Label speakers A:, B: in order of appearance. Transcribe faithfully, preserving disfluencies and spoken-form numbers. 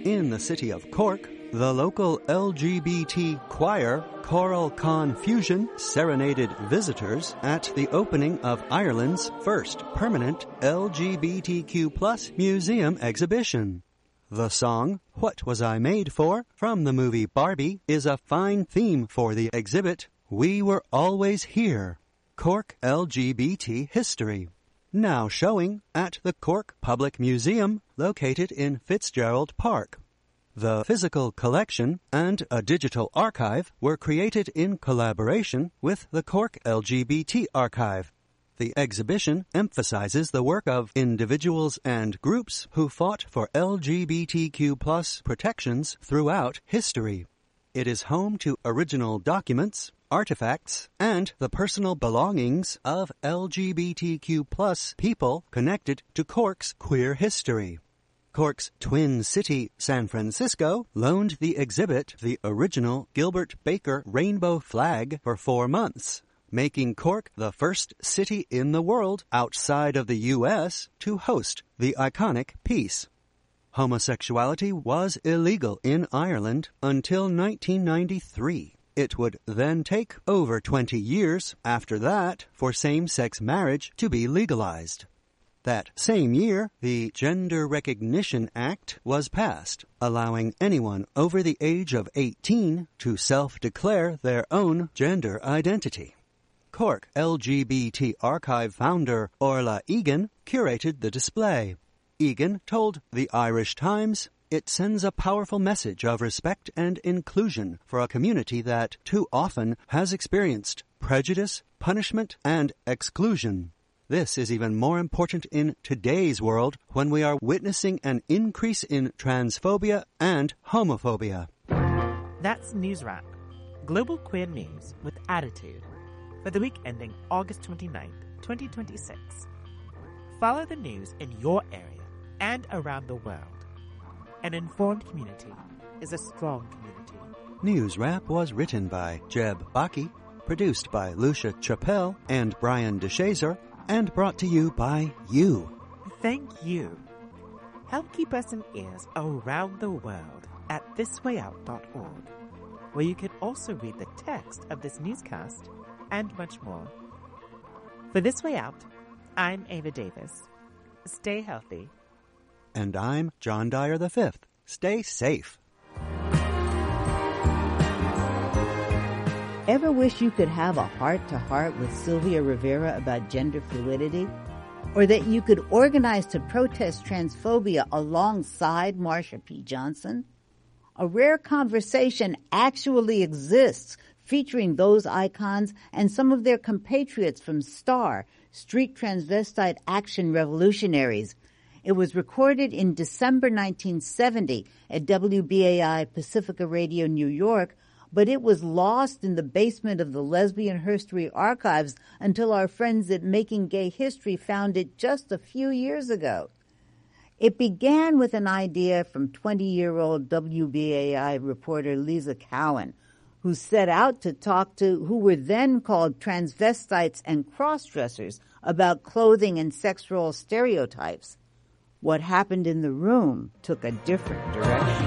A: In the city of Cork, the local L G B T choir, Choral Confusion, serenaded visitors at the opening of Ireland's first permanent L G B T Q plus museum exhibition. The song, What Was I Made For, from the movie Barbie, is a fine theme for the exhibit, We Were Always Here, Cork L G B T History. Now showing at the Cork Public Museum, located in Fitzgerald Park. The physical collection and a digital archive were created in collaboration with the Cork L G B T Archive. The exhibition emphasizes the work of individuals and groups who fought for L G B T Q plus protections throughout history. It is home to original documents, artifacts, and the personal belongings of L G B T Q plus people connected to Cork's queer history. Cork's twin city, San Francisco, loaned the exhibit the original Gilbert Baker rainbow flag for four months, making Cork the first city in the world outside of the U S to host the iconic piece. Homosexuality was illegal in Ireland until nineteen ninety-three. It would then take over twenty years after that for same-sex marriage to be legalized. That same year, the Gender Recognition Act was passed, allowing anyone over the age of eighteen to self-declare their own gender identity. Cork L G B T Archive founder Orla Egan curated the display. Egan told the Irish Times, "It sends a powerful message of respect and inclusion for a community that too often has experienced prejudice, punishment, and exclusion. This is even more important in today's world when we are witnessing an increase in transphobia and homophobia."
B: That's News Wrap, global queer news with attitude, for the week ending August twenty-ninth, twenty twenty-six. Follow the news in your area and around the world. An informed community is a strong community.
A: News Wrap was written by Jeb Baki, produced by Lucia Chappelle and Brian DeShazer, and brought to you by you.
B: Thank you. Help keep us in ears around the world at this way out dot org, where you can also read the text of this newscast and much more. For This Way Out, I'm Ava Davis. Stay healthy.
A: And I'm John Dyer the Fifth. Stay safe.
C: Ever wish you could have a heart-to-heart with Sylvia Rivera about gender fluidity? Or that you could organize to protest transphobia alongside Marsha P. Johnson? A rare conversation actually exists featuring those icons and some of their compatriots from STAR, Street Transvestite Action Revolutionaries. It was recorded in December nineteen seventy at W B A I Pacifica Radio New York, but it was lost in the basement of the Lesbian Herstory archives until our friends at Making Gay History found it just a few years ago. It began with an idea from twenty-year-old W B A I reporter Lisa Cowan, who set out to talk to who were then called transvestites and cross-dressers about clothing and sex role stereotypes. What happened in the room took a different direction.